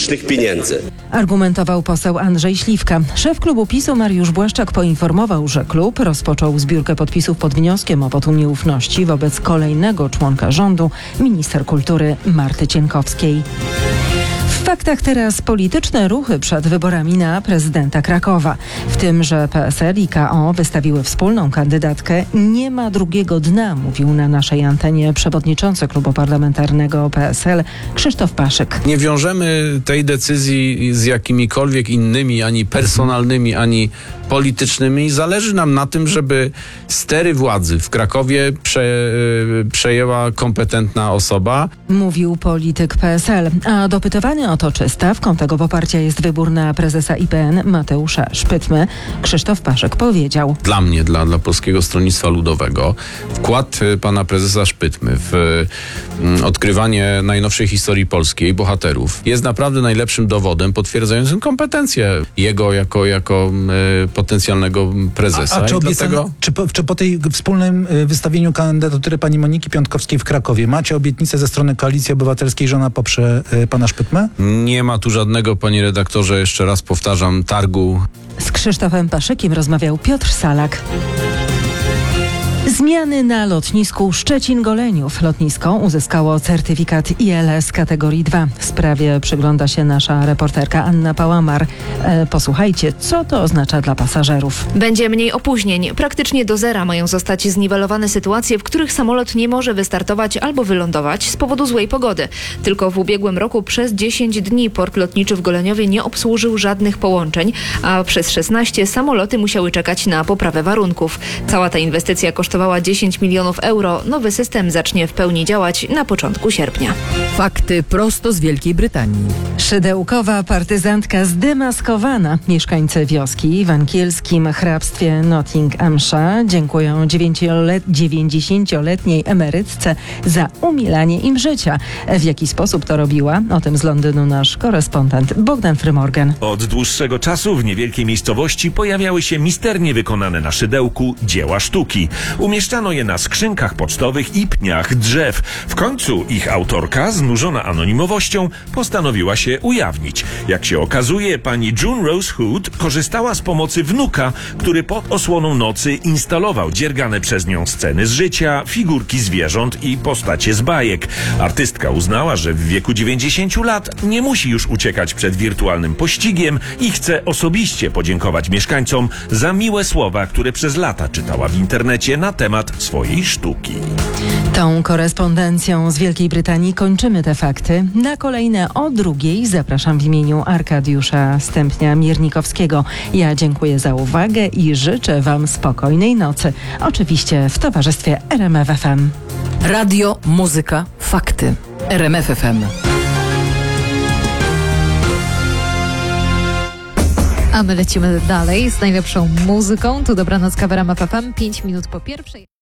publicznych pieniędzy. Argumentował poseł Andrzej Śliwka. Szef klubu PiS-u Mariusz Błaszczak poinformował, że klub rozpoczął zbiórkę podpisów pod wnioskiem o wotum nieufności wobec kolejnego członka rządu, minister kultury Marty Cienkowskiej. W faktach teraz polityczne ruchy przed wyborami na prezydenta Krakowa. W tym, że PSL i KO wystawiły wspólną kandydatkę, nie ma drugiego dna, mówił na naszej antenie przewodniczący klubu parlamentarnego PSL Krzysztof Paszyk. Nie wiążemy tej decyzji z jakimikolwiek innymi, ani personalnymi, ani politycznymi. Zależy nam na tym, żeby stery władzy w Krakowie przejęła kompetentna osoba. Mówił polityk PSL. A dopytywany o to, czy stawką tego poparcia jest wybór na prezesa IPN Mateusza Szpytmy, Krzysztof Paszyk powiedział: Dla mnie, dla Polskiego Stronnictwa Ludowego, wkład pana prezesa Szpytmy w odkrywanie najnowszej historii polskiej, bohaterów, jest naprawdę najlepszym dowodem potwierdzającym kompetencje jego jako potencjalnego prezesa. Czy po tej wspólnym wystawieniu kandydatury pani Moniki Piątkowskiej w Krakowie macie obietnicę ze strony Koalicji Obywatelskiej, że ona poprze pana Szpytmę? Nie ma tu żadnego, panie redaktorze, jeszcze raz powtarzam, targu. Z Krzysztofem Paszykiem rozmawiał Piotr Salak. Zmiany na lotnisku Szczecin-Goleniów. Lotnisko uzyskało certyfikat ILS kategorii 2. W sprawie przygląda się nasza reporterka Anna Pałamar. Posłuchajcie, co to oznacza dla pasażerów. Będzie mniej opóźnień. Praktycznie do zera mają zostać zniwelowane sytuacje, w których samolot nie może wystartować albo wylądować z powodu złej pogody. Tylko w ubiegłym roku przez 10 dni port lotniczy w Goleniowie nie obsłużył żadnych połączeń, a przez 16 samoloty musiały czekać na poprawę warunków. Cała ta inwestycja kosztowała 10 milionów euro. Nowy system zacznie w pełni działać na początku sierpnia. Fakty prosto z Wielkiej Brytanii. Szydełkowa partyzantka zdemaskowana. Mieszkańcy wioski w angielskim hrabstwie Nottinghamshire dziękują 90-letniej emerytce za umilanie im życia. W jaki sposób to robiła? O tym z Londynu nasz korespondent Bogdan Frymorgan. Od dłuższego czasu w niewielkiej miejscowości pojawiały się misternie wykonane na szydełku dzieła sztuki. Umieszczano je na skrzynkach pocztowych i pniach drzew. W końcu ich autorka, znużona anonimowością, postanowiła się ujawnić. Jak się okazuje, pani June Rose Hood korzystała z pomocy wnuka, który pod osłoną nocy instalował dziergane przez nią sceny z życia, figurki zwierząt i postacie z bajek. Artystka uznała, że w wieku 90 lat nie musi już uciekać przed wirtualnym pościgiem i chce osobiście podziękować mieszkańcom za miłe słowa, które przez lata czytała w internecie na temat swojej sztuki. Tą korespondencją z Wielkiej Brytanii kończymy te fakty. Na kolejne o 2:00 zapraszam w imieniu Arkadiusza Stępnia-Miernikowskiego. Ja dziękuję za uwagę i życzę wam spokojnej nocy. Oczywiście w towarzystwie RMF FM. Radio, muzyka, fakty. RMF FM. A my lecimy dalej z najlepszą muzyką. Tu Dobranoc w RMF FM, 5 minut po 1:00.